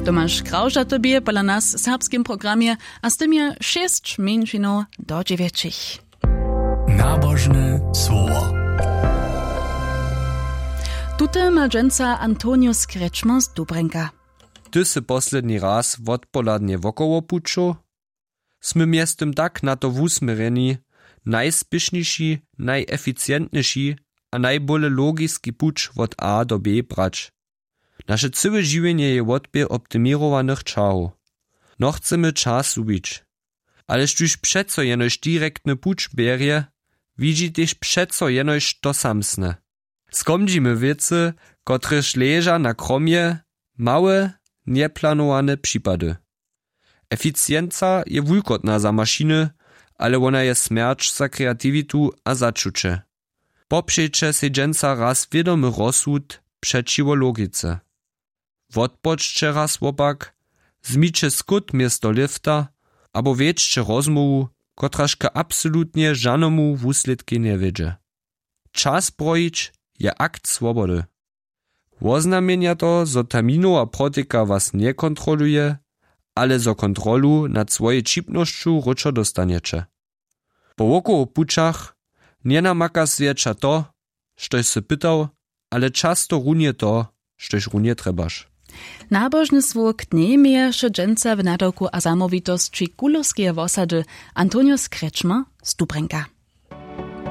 Tomasz Krauža tobie pola nas w serbskim programie, a z tym je 6 minut do 9. Nabożne słowo. Tutaj ma dżęca Antonius Krečma z Dubrenka. Ty se posledni raz odpoladnie wokoło pučo? Smy miestem tak na to wusmyreni, najspieszniejszy, najeficjentniejszy a najbole logiski puč od A do B brać. Nasze całe żywienie je odbie optymirowanych czahów. No chcemy czas zubić. Ależ tuż przeco jenoś direktny puč bierje, widzi też przeco jenoś to samsne. Skomdzimy wiece, kotreż leża na kromie, małe, nieplanowane przypady. Eficjenca je wulkotna za maszyny, ale ona je smierć za kreativitu a zaczucie. Poprzecie se dżęca raz wiadomy rozsud przeciwo logice. Wotpoczcie raz wopak, zmicie skut miesto lifta, abo wiedźcie rozmowu, kotrażka absolutnie żanomu wusledki nie wiedzie. Czas brojić je akt swobody. Woznamienia to, zo terminu a protika was nie kontroluje, ale zo kontrolu nad swojej čipnošću ručo dostaniecie. Po wokoło pučach nie namaka zwiecza to, štož se pytał, ale často runie to, štož runie trebaš. Nabożny słok dnie mieješe dżęca w nadawku a zamowitosti Kulowskie osady Antonius Krečma z Dubrenka.